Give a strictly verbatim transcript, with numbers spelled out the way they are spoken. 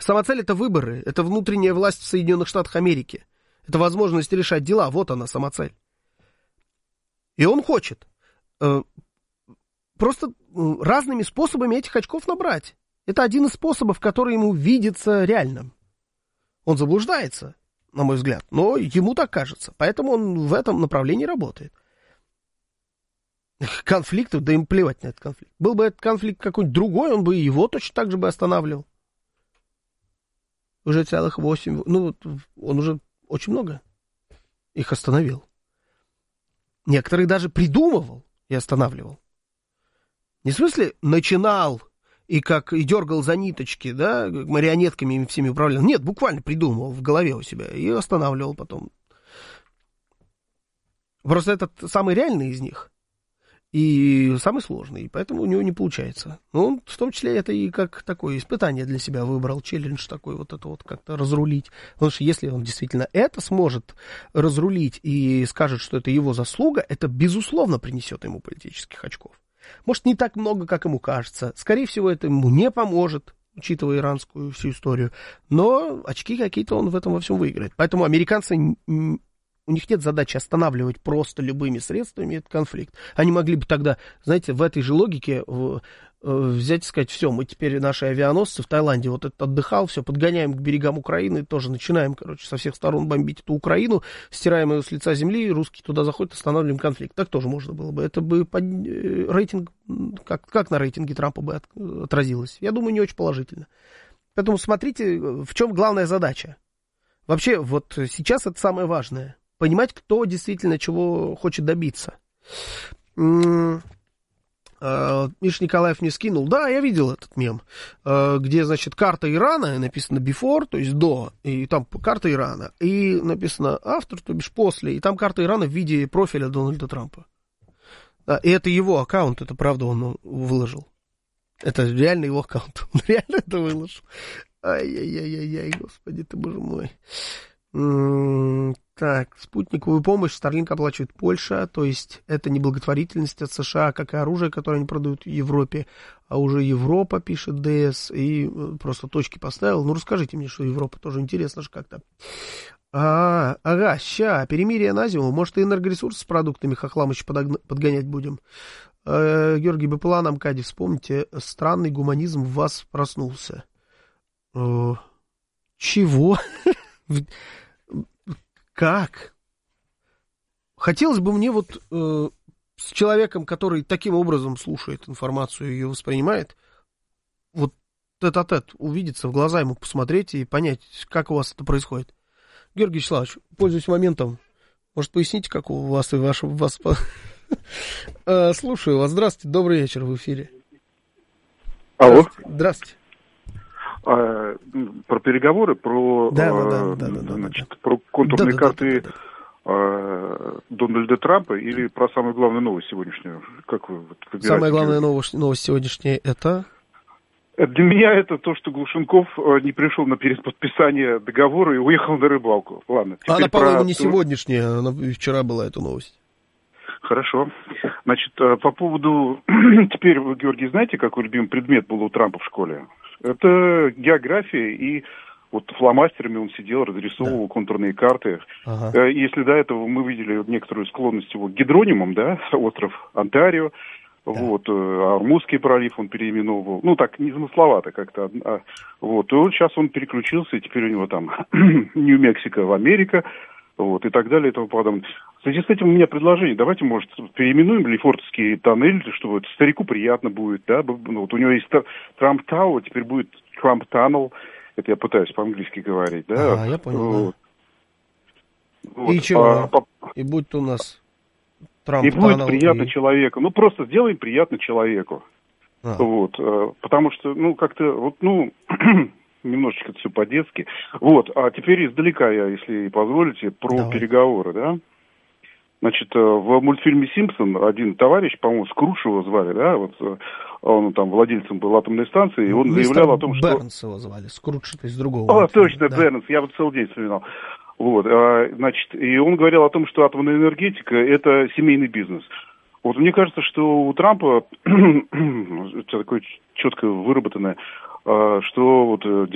Самоцель — это выборы, это внутренняя власть в Соединенных Штатах Америки. Это возможность решать дела, вот она, самоцель. И он хочет э, просто разными способами этих очков набрать. Это один из способов, который ему видится реальным. Он заблуждается, на мой взгляд, но ему так кажется. Поэтому он в этом направлении работает. Конфликт, да им плевать на этот конфликт. Был бы этот конфликт какой-нибудь другой, он бы его точно так же бы останавливал. Уже целых восемь, ну, он уже очень много их остановил. Некоторые даже придумывал и останавливал. Не в смысле начинал и как и дергал за ниточки, да, марионетками им всеми управлял. Нет, буквально придумывал в голове у себя и останавливал потом. Просто этот самый реальный из них и самый сложный, и поэтому у него не получается. Но он в том числе это и как такое испытание для себя выбрал, челлендж такой, вот это вот как-то разрулить. Потому что если он действительно это сможет разрулить и скажет, что это его заслуга, это безусловно принесет ему политических очков. Может, не так много, как ему кажется. Скорее всего, это ему не поможет, учитывая иранскую всю историю. Но очки какие-то он в этом во всем выиграет. Поэтому американцы, у них нет задачи останавливать просто любыми средствами этот конфликт. Они могли бы тогда, знаете, в этой же логике взять и сказать: все, мы теперь наши авианосцы в Таиланде, вот этот отдыхал, все, подгоняем к берегам Украины, тоже начинаем, короче, со всех сторон бомбить эту Украину, стираем ее с лица земли, русские туда заходят, останавливаем конфликт. Так тоже можно было бы. Это бы под... рейтинг, как, как на рейтинге Трампа бы от... отразилось? Я думаю, не очень положительно. Поэтому смотрите, в чем главная задача. Вообще, вот сейчас это самое важное. Понимать, кто действительно чего хочет добиться. Миша Николаев мне скинул. Да, я видел этот мем, где, значит, карта Ирана, написано before, то есть до, и там карта Ирана, и написано after, то бишь после, и там карта Ирана в виде профиля Дональда Трампа. Да, и это его аккаунт, это правда он выложил. Это реально его аккаунт, он реально это выложил. Ай-яй-яй-яй, господи ты, боже мой. М-м- так, спутниковую помощь Starlink оплачивает Польша, то есть это не благотворительность от США, как и оружие, которое они продают в Европе, а уже Европа, пишет ДС, и просто точки поставил. Ну, расскажите мне, что Европа, тоже интересно же как-то. А, ага, ща, перемирие на зиму, может, и энергоресурсы с продуктами Хохламыч подогна- подгонять будем. Э, Георгий Беплан, Амкади, вспомните, странный гуманизм в вас проснулся. Э, чего? Как? Хотелось бы мне вот э, с человеком, который таким образом слушает информацию и ее воспринимает, вот тет-а-тет увидеться, в глаза ему посмотреть и понять, как у вас это происходит. Георгий Вячеславович, пользуясь моментом, может, поясните, как у вас и ваш... вас... Слушаю вас. Здравствуйте, добрый вечер, в эфире. Алло. Здравствуйте. А, про переговоры, про, да, а, да, да, да, значит, да, да. про контурные да, карты да, да, да. А, Дональда Трампа или про самую главную новость сегодняшнюю? Как вы вот, выбираете? Самая главная новость, новость сегодняшняя это? Для меня это то, что Глушенков не пришел на переподписание договора и уехал на рыбалку. Ладно. Она, по-моему, про... не сегодняшняя, она вчера была эта новость. Хорошо. Значит, по поводу... Теперь, вы, Георгий, знаете, какой любимый предмет был у Трампа в школе? Это география, и вот фломастерами он сидел, разрисовывал, да, контурные карты. Ага. Если до этого мы видели некоторую склонность его к гидронимам, да, остров Онтарио, да, вот, Ормузский пролив он переименовывал, ну, так, незамысловато как-то, а, вот, и вот сейчас он переключился, и теперь у него там Нью-Мексико в Америка, вот, и так далее, и тому подобное. В связи с этим у меня предложение, давайте, может, переименуем Лефортовский тоннель, чтобы старику приятно будет, да, ну, вот у него есть Трамп Тауэр, теперь будет Трамп Таннел, это я пытаюсь по-английски говорить, да. А, я понял, вот. Да. Вот. И чего? А, по... И будет у нас Трамп И будет приятно и... человеку, ну, просто сделаем приятно человеку, а. вот, потому что, ну, как-то, вот, ну... немножечко все по-детски. Вот, а теперь издалека я, если позволите, про Давай. переговоры, да. Значит, в мультфильме «Симпсон» один товарищ, по-моему, Скрудж его звали, да, вот он там владельцем был атомной станции, и он Мистер заявлял о том, что... Бернс его звали, Скрудж это из другого. О, точно, да. Бернс, я вот целый день вспоминал. Вот, значит, и он говорил о том, что атомная энергетика – это семейный бизнес. Вот мне кажется, что у Трампа такое четко выработанное, что вот